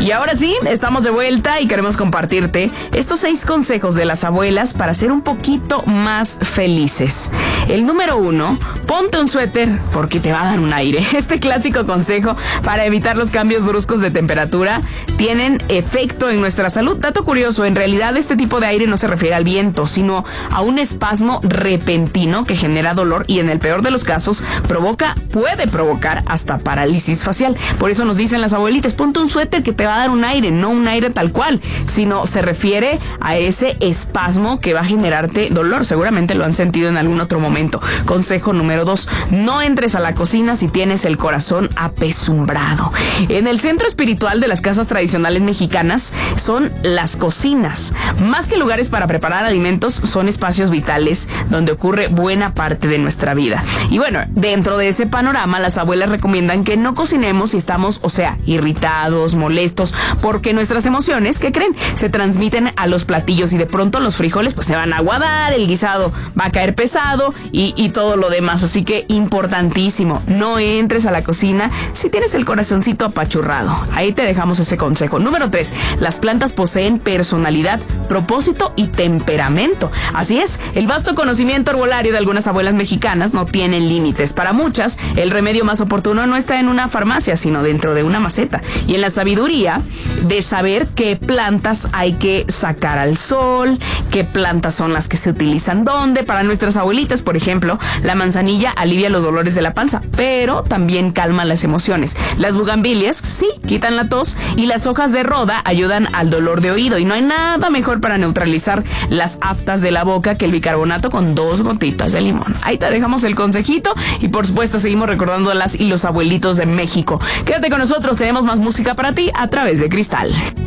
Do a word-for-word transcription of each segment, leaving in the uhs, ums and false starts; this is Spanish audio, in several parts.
Y ahora sí, estamos de vuelta y queremos compartirte estos seis consejos de las abuelas para ser un poquito más felices. El número uno, ponte un suéter porque te va a dar un aire. Este clásico consejo para evitar los cambios bruscos de temperatura tienen efecto en nuestra salud. Dato curioso, en realidad este tipo de aire no se refiere al viento, sino a un espasmo repentino que genera dolor y en el peor de los casos provoca, puede provocar hasta parálisis facial. Por eso nos dicen las abuelitas, ponte un suéter que te va a dar un aire, no un aire tal cual, sino se refiere a ese espasmo que va a generarte dolor. Seguramente lo han sentido en algún otro momento. Consejo número dos, no entres a la cocina si tienes el corazón apesumbrado. En el centro espiritual de las casas tradicionales mexicanas son las cocinas. Más que lugares para preparar alimentos, son espacios vitales donde ocurre buena parte de nuestra vida. Y bueno, dentro de ese panorama, las abuelas recomiendan que no cocinemos si estamos, o sea, irritados, molestos, porque nuestras emociones, ¿qué creen? Se transmiten a los platillos y de pronto los frijoles pues se van a aguadar, el guisado va a caer pesado y, y todo lo demás. Así que importantísimo, no entres a la cocina si tienes el corazoncito apachurrado. Ahí te dejamos ese consejo. Número tres, las plantas poseen personalidad, propósito y temperamento. Así es, el vasto conocimiento herbolario de algunas abuelas mexicanas no tiene límites. Para muchas, el remedio más oportuno no está en una farmacia, sino dentro de una maceta. Y en la sabiduría de saber qué plantas hay que sacar al sol, qué plantas son las que se utilizan dónde. Para nuestras abuelitas, por ejemplo, la manzanilla alivia los dolores de la panza, pero también calma las emociones. Las bugambilias, sí, quitan la tos y las hojas de roda ayudan al dolor de oído. Y no hay nada mejor para neutralizar las aftas de la boca que el bicarbonato con dos gotitas de limón. Ahí te dejamos el consejito y por supuesto seguimos recordando a las y los abuelitos de México. Quédate con nosotros, tenemos más música para ti a través de Cristal.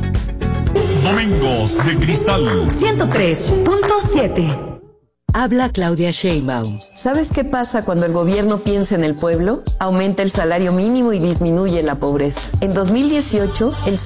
Domingos de Cristal ciento tres punto siete. Habla Claudia Sheinbaum. ¿Sabes qué pasa cuando el gobierno piensa en el pueblo? Aumenta el salario mínimo y disminuye la pobreza. En dos mil dieciocho, el